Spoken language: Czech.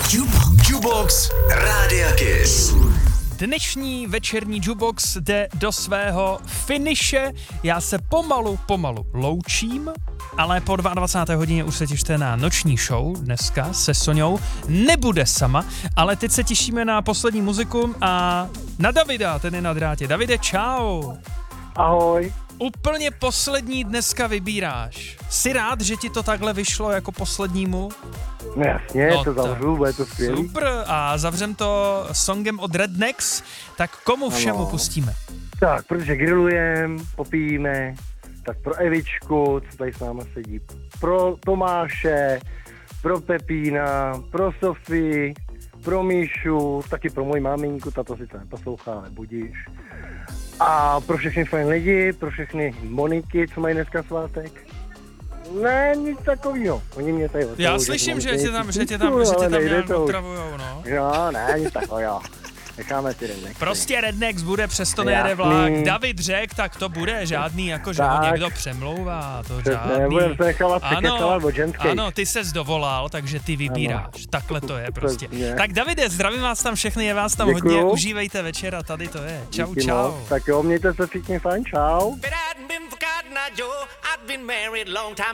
Jukebox Rádia Kiss. Dnešní večerní Jukebox jde do svého finiše. Já se pomalu loučím, ale po 22. hodině už se těšte na noční show dneska se Soňou. Nebude sama, ale teď se těšíme na poslední muziku a na Davida, ten je na drátě. Davide, čau. Ahoj. Úplně poslední dneska vybíráš. Jsi rád, že ti to takhle vyšlo jako poslednímu? No jasně, to zavřu, bude to skvělý. Super, a zavřem to songem od Rednecks, tak komu všemu pustíme? Tak, protože grillujem, popijíme, tak pro Evičku, co tady s náma sedí, pro Tomáše, pro Pepína, pro Sofii, pro Míšu, taky pro moji maminku, ta to sice neposlouchá, ale budíš. A pro všechny fajn lidi, pro všechny Moniky, co mají dneska svátek. Ne, nic takovýho. Oni mě tady otravují. Já slyším, že tě tam nějak otravujou, no. No, ne, nic takového. Necháme si Rednecks. Prostě Rednecks bude, přesto nejede vlak. David řekl, tak to bude žádný, jako že ho někdo přemlouvá, to žádný. Nebudem se nechávat překecovat od ženských. Ano, ty ses dovolal, takže ty vybíráš. Ano. Takhle to je prostě. Tak Davide, zdravím vás tam všechny, je vás tam hodně, užívejte večera, tady to je. Čau, čau. Tak jo, mějte se všichni fajn, čau. But I'd been forgotten, Joe. I'd been married long time